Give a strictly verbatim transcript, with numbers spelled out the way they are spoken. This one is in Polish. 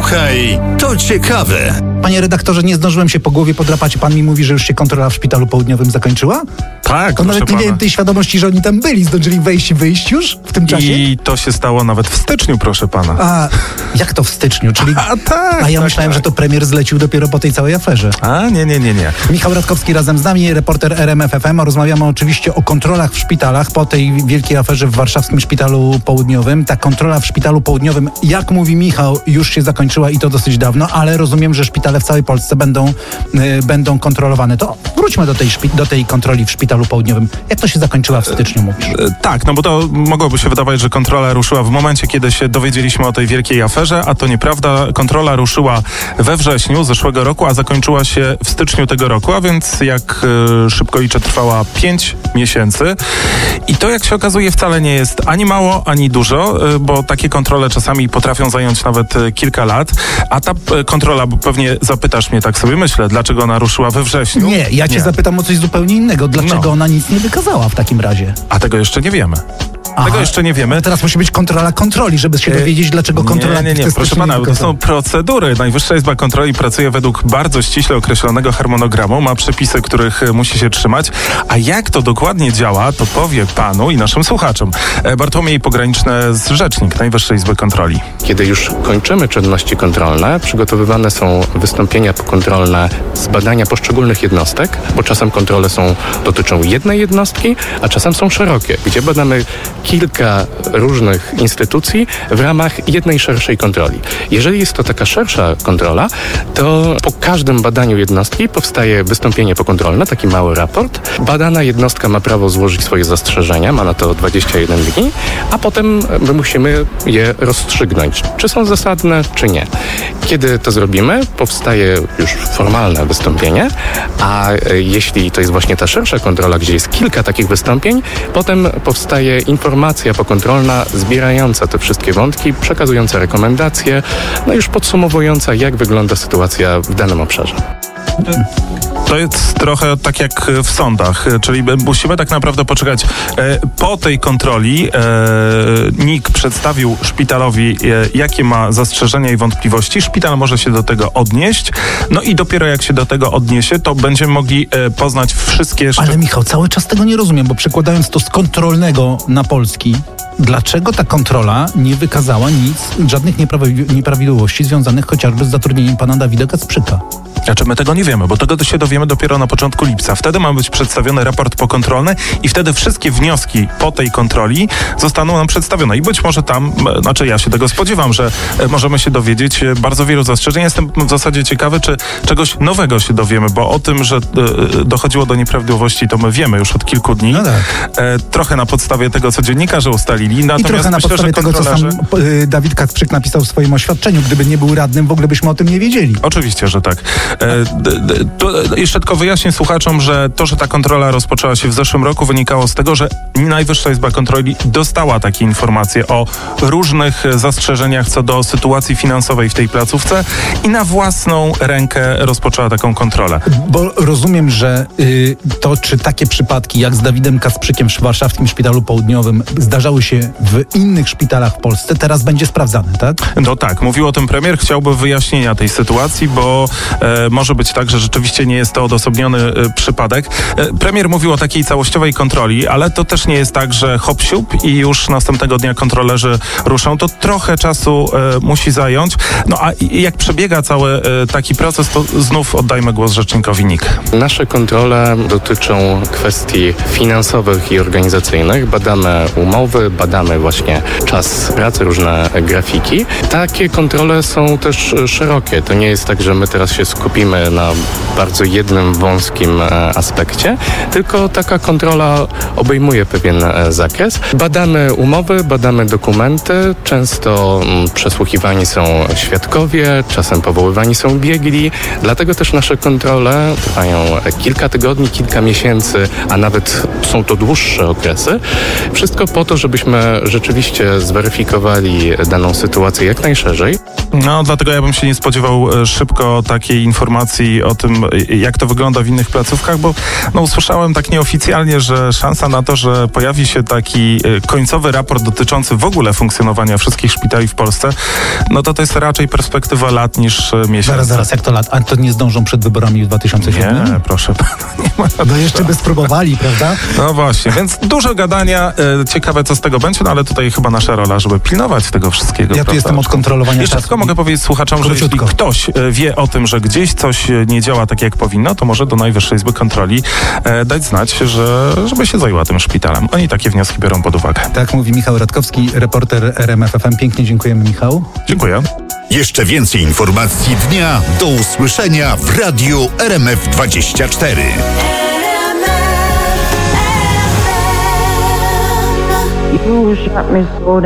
Słuchaj, to ciekawe. Panie redaktorze, nie zdążyłem się po głowie podrapać. Pan mi mówi, że już się kontrola w szpitalu południowym zakończyła? Tak, to nawet nie pana. miałem tej świadomości, że oni tam byli. Zdążyli wejść i wyjść już w tym czasie? I to się stało nawet w styczniu, proszę pana. A jak to w styczniu? Czyli... A tak, A ja tak, myślałem, tak. że to premier zlecił dopiero po tej całej aferze. A nie, nie, nie, nie. Michał Radkowski razem z nami, reporter R M F F M. Rozmawiamy oczywiście o kontrolach w szpitalach po tej wielkiej aferze w warszawskim Szpitalu Południowym. Ta kontrola w Szpitalu Południowym, jak mówi Michał, już się zakończyła i to dosyć dawno, ale rozumiem, że szpitale w całej Polsce będą, y, będą kontrolowane. To wróćmy do tej, szpi- do tej kontroli w Szpitalu Południowym. Jak to się zakończyła w styczniu, mówisz? Tak, no bo to mogłoby się wydawać, że kontrola ruszyła w momencie, kiedy się dowiedzieliśmy o tej wielkiej aferze, a to nieprawda. Kontrola ruszyła we wrześniu zeszłego roku, a zakończyła się w styczniu tego roku, a więc jak y, szybko liczę, trwała pięć miesięcy. I to, jak się okazuje, wcale nie jest ani mało, ani dużo, y, bo takie kontrole czasami potrafią zająć nawet y, kilka lat, a ta y, kontrola, bo pewnie zapytasz mnie, tak sobie myślę, dlaczego ona ruszyła we wrześniu. Nie, ja cię nie. zapytam o coś zupełnie innego. Dlaczego No. ona nic nie wykazała w takim razie? A tego jeszcze nie wiemy. Aha. Tego jeszcze nie wiemy. Teraz musi być kontrola kontroli, żeby się dowiedzieć, dlaczego kontrola... Nie, nie, nie, proszę pana, to są procedury. Najwyższa Izba Kontroli pracuje według bardzo ściśle określonego harmonogramu, ma przepisy, których musi się trzymać, a jak to dokładnie działa, to powie panu i naszym słuchaczom Bartłomiej Pograniczny, rzecznik Najwyższej Izby Kontroli. Kiedy już kończymy czynności kontrolne, przygotowywane są wystąpienia pokontrolne z badania poszczególnych jednostek, bo czasem kontrole są, dotyczą jednej jednostki, a czasem są szerokie, gdzie badamy kilka różnych instytucji w ramach jednej szerszej kontroli. Jeżeli jest to taka szersza kontrola, to po każdym badaniu jednostki powstaje wystąpienie pokontrolne, taki mały raport. Badana jednostka ma prawo złożyć swoje zastrzeżenia, ma na to dwadzieścia jeden dni, a potem my musimy je rozstrzygnąć, czy są zasadne, czy nie. Kiedy to zrobimy, powstaje już formalne wystąpienie, a jeśli to jest właśnie ta szersza kontrola, gdzie jest kilka takich wystąpień, potem powstaje informacja pokontrolna zbierająca te wszystkie wątki, przekazująca rekomendacje, no już podsumowująca, jak wygląda sytuacja w danym obszarze. To jest trochę tak jak w sądach, czyli musimy tak naprawdę poczekać. Po tej kontroli N I K przedstawił szpitalowi, jakie ma zastrzeżenia i wątpliwości. Szpital może się do tego odnieść, no i dopiero jak się do tego odniesie, to będziemy mogli poznać wszystkie... Ale Michał, cały czas tego nie rozumiem, bo przekładając to z kontrolnego na polski, dlaczego ta kontrola nie wykazała nic, żadnych nieprawi- nieprawidłowości związanych chociażby z zatrudnieniem pana Dawida Kacprzyka? Znaczy my tego nie wiemy, bo tego się dowiemy dopiero na początku lipca. Wtedy ma być przedstawiony raport pokontrolny i wtedy wszystkie wnioski po tej kontroli zostaną nam przedstawione. I być może tam, znaczy ja się tego spodziewam, że możemy się dowiedzieć bardzo wielu zastrzeżeń. Jestem w zasadzie ciekawy, czy czegoś nowego się dowiemy, bo o tym, że dochodziło do nieprawidłowości, to my wiemy już od kilku dni. No tak. Trochę na podstawie tego, co dziennikarze ustalili. Natomiast I trochę na myślę, podstawie że tego, co sam y, Dawid Kacprzyk napisał w swoim oświadczeniu. Gdyby nie był radnym, w ogóle byśmy o tym nie wiedzieli. Oczywiście, że tak. E, d, d, to jeszcze tylko wyjaśnię słuchaczom, że to, że ta kontrola rozpoczęła się w zeszłym roku, wynikało z tego, że Najwyższa Izba Kontroli dostała takie informacje o różnych zastrzeżeniach co do sytuacji finansowej w tej placówce i na własną rękę rozpoczęła taką kontrolę. Bo rozumiem, że y, to, czy takie przypadki jak z Dawidem Kacprzykiem w warszawskim Szpitalu Południowym zdarzały się w innych szpitalach w Polsce, teraz będzie sprawdzane, tak? No tak, mówił o tym premier, chciałby wyjaśnienia tej sytuacji, bo e, może być tak, że rzeczywiście nie jest to odosobniony e, przypadek. E, premier mówił o takiej całościowej kontroli, ale to też nie jest tak, że hop siup i już następnego dnia kontrolerzy ruszą. To trochę czasu e, musi zająć. No a i, jak przebiega cały e, taki proces, to znów oddajmy głos rzecznikowi N I K. Nasze kontrole dotyczą kwestii finansowych i organizacyjnych. Badamy umowy, badamy właśnie czas pracy, różne grafiki. Takie kontrole są też szerokie. To nie jest tak, że my teraz się skupimy na bardzo jednym wąskim aspekcie, tylko taka kontrola obejmuje pewien zakres. Badamy umowy, badamy dokumenty, często przesłuchiwani są świadkowie, czasem powoływani są biegli, dlatego też nasze kontrole trwają kilka tygodni, kilka miesięcy, a nawet są to dłuższe okresy. Wszystko po to, żebyśmy rzeczywiście zweryfikowali daną sytuację jak najszerzej. No, dlatego ja bym się nie spodziewał szybko takiej informacji informacji o tym, jak to wygląda w innych placówkach, bo no, usłyszałem tak nieoficjalnie, że szansa na to, że pojawi się taki końcowy raport dotyczący w ogóle funkcjonowania wszystkich szpitali w Polsce, no to to jest raczej perspektywa lat niż miesięcy. Zaraz, zaraz, jak to lat? A to nie zdążą przed wyborami w dwa tysiące siódmym? Nie, proszę pana, nie ma. No jeszcze by spróbowali, prawda? No właśnie, więc dużo gadania. Ciekawe, co z tego będzie, no ale tutaj chyba nasza rola, żeby pilnować tego wszystkiego. Ja tu prawda? jestem od kontrolowania Jeszcze czasu. tylko mogę powiedzieć słuchaczom, że jeśli Króciutko. ktoś wie o tym, że gdzieś coś nie działa tak, jak powinno, to może do Najwyższej Izby Kontroli e, dać znać, że, żeby się zajęła tym szpitalem. Oni takie wnioski biorą pod uwagę. Tak mówi Michał Radkowski, reporter R M F F M. Pięknie dziękujemy, Michał. Dziękuję. Jeszcze więcej informacji dnia do usłyszenia w Radiu R M F dwadzieścia cztery. You shot me so down.